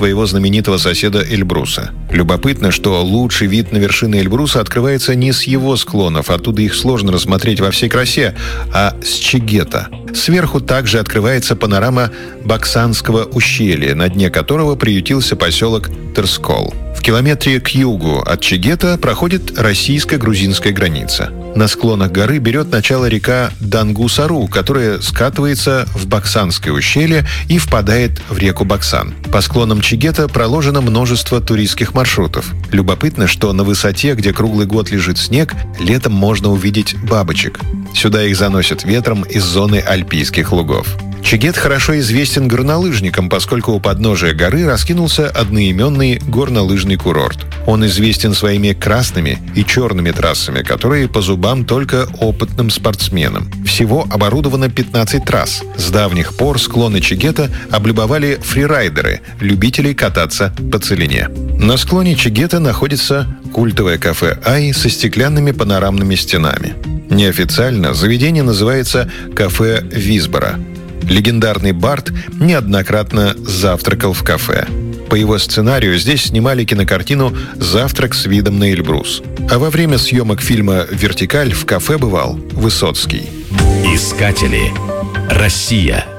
своего знаменитого соседа Эльбруса. Любопытно, что лучший вид на вершины Эльбруса открывается не с его склонов, оттуда их сложно рассмотреть во всей красе, а с Чегета. Сверху также открывается панорама Баксанского ущелья, на дне которого приютился поселок Терскол. В километре к югу от Чегета проходит российско-грузинская граница. На склонах горы берет начало река Дангу-Сару, которая скатывается в Баксанское ущелье и впадает в реку Баксан. По склонам Чегета проложено множество туристских маршрутов. Любопытно, что на высоте, где круглый год лежит снег, летом можно увидеть бабочек. Сюда их заносят ветром из зоны альпийских лугов. Чегет хорошо известен горнолыжникам, поскольку у подножия горы раскинулся одноименный горнолыжный курорт. Он известен своими красными и черными трассами, которые по зубам только опытным спортсменам. Всего оборудовано 15 трасс. С давних пор склоны Чегета облюбовали фрирайдеры, любители кататься по целине. На склоне Чегета находится культовое кафе «Ай» со стеклянными панорамными стенами. Неофициально заведение называется «Кафе Висбора». Легендарный Барт неоднократно завтракал в кафе. По его сценарию здесь снимали кинокартину «Завтрак с видом на Эльбрус». А во время съемок фильма «Вертикаль» в кафе бывал Высоцкий. Искатели. Россия.